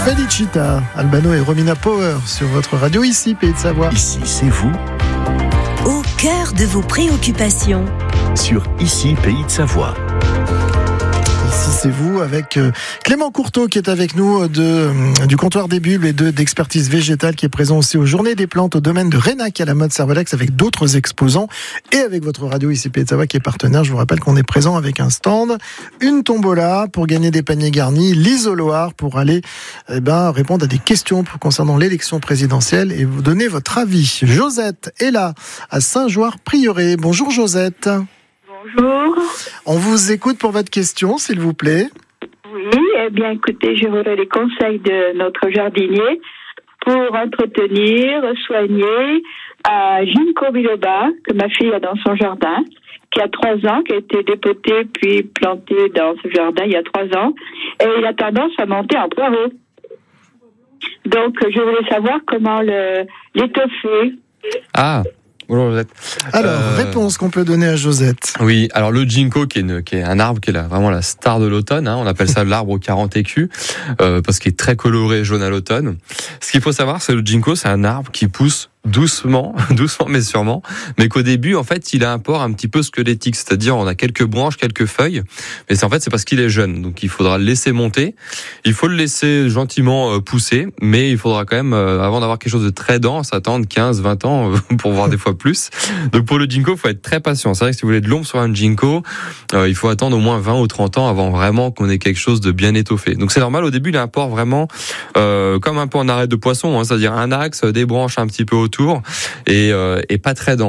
Felicita, Albano et Romina Power sur votre radio ici, Pays de Savoie. Ici, c'est vous. Au cœur de vos préoccupations. Sur Ici, Pays de Savoie. Ici, c'est vous avec Clément Courteau qui est avec nous du comptoir des bulbes et d'expertise végétale qui est présent aussi aux Journées des plantes au domaine de Rénac à la mode Servolex avec d'autres exposants et avec votre radio ici Pays de Savoie qui est partenaire. Je vous rappelle qu'on est présent avec un stand, une tombola pour gagner des paniers garnis, l'isoloir pour aller répondre à des questions concernant l'élection présidentielle et vous donner votre avis. Josette est là à Saint-Joire-Prieuré. Bonjour Josette. Bonjour. On vous écoute pour votre question, s'il vous plaît. Oui, eh bien, écoutez, je voudrais les conseils de notre jardinier pour entretenir, soigner un ginkgo biloba que ma fille a dans son jardin, qui a 3 ans, qui a été dépoté puis planté dans ce jardin il y a 3 ans, et il a tendance à monter en poireau. Donc, je voulais savoir comment l'étoffer. Ah. Bonjour Josette. Alors, réponse qu'on peut donner à Josette. Oui, alors le ginkgo qui est un arbre qui est vraiment la star de l'automne, on appelle ça l'arbre aux 40 écus, parce qu'il est très coloré jaune à l'automne. Ce qu'il faut savoir, c'est que le ginkgo, c'est un arbre qui pousse doucement mais sûrement, mais qu'au début en fait il a un port un petit peu squelettique, c'est-à-dire on a quelques branches, quelques feuilles, mais c'est parce qu'il est jeune, donc il faudra le laisser monter, il faut le laisser gentiment pousser, mais il faudra quand même avant d'avoir quelque chose de très dense attendre 15-20 ans pour voir des fois plus. Donc pour le ginkgo, il faut être très patient. C'est vrai que si vous voulez de l'ombre sur un ginkgo, il faut attendre au moins 20 ou 30 ans avant vraiment qu'on ait quelque chose de bien étoffé. Donc c'est normal, au début il a un port vraiment comme un peu en arête de poisson, c'est-à-dire un axe, des branches un petit peu autour et pas très dense.